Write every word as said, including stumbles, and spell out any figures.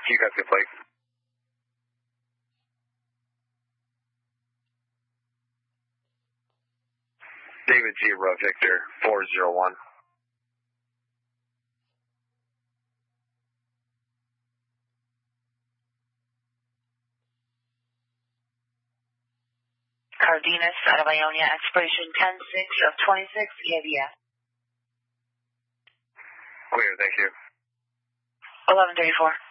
You guys can play. David Zero Victor four zero one. Cardenas out of Ionia, expiration ten six of twenty-six, E A V F. Clear, thank you. eleven thirty-four.